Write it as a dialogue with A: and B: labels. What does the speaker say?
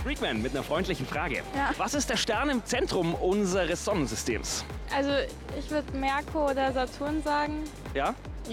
A: Freakman mit einer freundlichen Frage.
B: Ja.
A: Was ist der Stern im Zentrum unseres Sonnensystems?
B: Also ich würde Merkur oder Saturn sagen.
A: Ja?